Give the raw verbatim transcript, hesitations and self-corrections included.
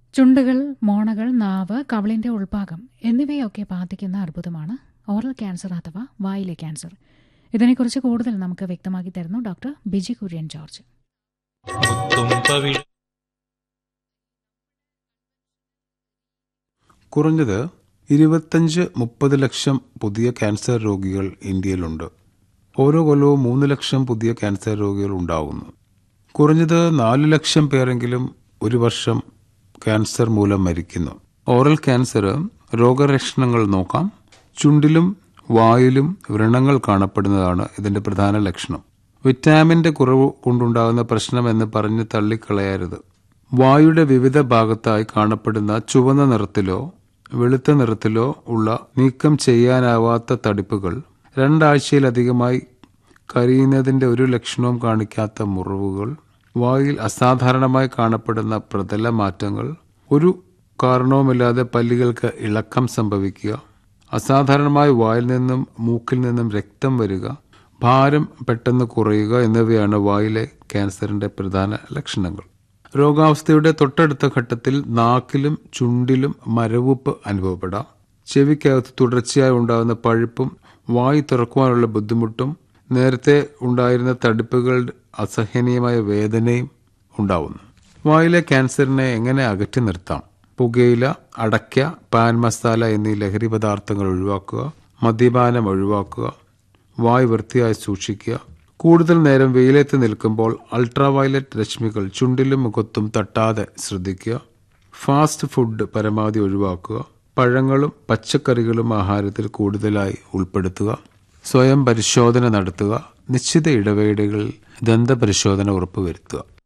ചുണ്ടുകൾ, മോണകൾ, നാവ്, കവിളിന്റെ ഉൾഭാഗം എന്നിവയൊക്കെ ബാധിക്കുന്ന അർബുദമാണ് ഓറൽ ക്യാൻസർ അഥവാ വായിലെ ക്യാൻസർ. ഇതിനെക്കുറിച്ച് കൂടുതൽ നമുക്ക് വ്യക്തമാക്കി തരുന്നു ഡോക്ടർ ബിജി കുര്യൻ ജോർജ്. കുറഞ്ഞത് ഇരുപത്തഞ്ച് മുപ്പത് ലക്ഷം പുതിയ ക്യാൻസർ രോഗികൾ ഇന്ത്യയിലുണ്ട്. ഓരോ കൊല്ലവും മൂന്ന് ലക്ഷം പുതിയ ക്യാൻസർ രോഗികൾ ഉണ്ടാകുന്നു. കുറഞ്ഞത് നാല് ലക്ഷം പേരെങ്കിലും ഒരു വർഷം ക്യാൻസർ മൂലം മരിക്കുന്നു. ഓറൽ ക്യാൻസർ രോഗലക്ഷണങ്ങൾ നോക്കാം. ചുണ്ടിലും വായിലും വ്രണങ്ങൾ കാണപ്പെടുന്നതാണ് ഇതിന്റെ പ്രധാന ലക്ഷണം. വിറ്റാമിന്റെ കുറവ് കൊണ്ടുണ്ടാകുന്ന പ്രശ്നം എന്ന് പറഞ്ഞ് തള്ളിക്കളയരുത്. വായുടെ വിവിധ ഭാഗത്തായി കാണപ്പെടുന്ന ചുവന്ന നിറത്തിലോ വെളുത്ത നിറത്തിലോ ഉള്ള നീക്കം ചെയ്യാനാവാത്ത തടിപ്പുകൾ, രണ്ടാഴ്ചയിലധികമായി കരിയുന്നതിന്റെ ഒരു ലക്ഷണവും കാണിക്കാത്ത മുറിവുകൾ, വായിൽ അസാധാരണമായി കാണപ്പെടുന്ന പ്രതല മാറ്റങ്ങൾ, ഒരു കാരണവുമില്ലാതെ പല്ലുകൾക്ക് ഇളക്കം സംഭവിക്കുക, അസാധാരണമായി വായിൽ നിന്നും മൂക്കിൽ നിന്നും രക്തം വരിക, ഭാരം പെട്ടെന്ന് കുറയുക എന്നിവയാണ് വായിലെ ക്യാൻസറിന്റെ പ്രധാന ലക്ഷണങ്ങൾ. രോഗാവസ്ഥയുടെ തൊട്ടടുത്ത ഘട്ടത്തിൽ നാക്കിലും ചുണ്ടിലും മരവിപ്പ് അനുഭവപ്പെടാം. ചെവിക്കകത്ത് തുടർച്ചയായി ഉണ്ടാകുന്ന പഴുപ്പും വായി തുറക്കുവാനുള്ള ബുദ്ധിമുട്ടും നേരത്തെ ഉണ്ടായിരുന്ന തടിപ്പുകൾ അസഹനീയമായ വേദനയും ഉണ്ടാവുന്നു. വായിലെ ക്യാൻസറിനെ എങ്ങനെ അകറ്റി നിർത്താം? പുകയില, അടയ്ക്ക, പാൻ മസാല എന്നീ ലഹരി പദാർത്ഥങ്ങൾ ഒഴിവാക്കുക. മദ്യപാനം ഒഴിവാക്കുക. വായ് വൃത്തിയായി സൂക്ഷിക്കുക. കൂടുതൽ നേരം വെയിലത്ത് നിൽക്കുമ്പോൾ അൾട്രാവയലറ്റ് രശ്മികൾ ചുണ്ടിലും മുഖത്തും തട്ടാതെ ശ്രദ്ധിക്കുക. ഫാസ്റ്റ് ഫുഡ് പരമാവധി ഒഴിവാക്കുക. പഴങ്ങളും പച്ചക്കറികളും ആഹാരത്തിൽ കൂടുതലായി ഉൾപ്പെടുത്തുക. സ്വയം പരിശോധന നടത്തുക. നിശ്ചിത ഇടവേളകളിൽ ദന്തപരിശോധന ഉറപ്പുവരുത്തുക.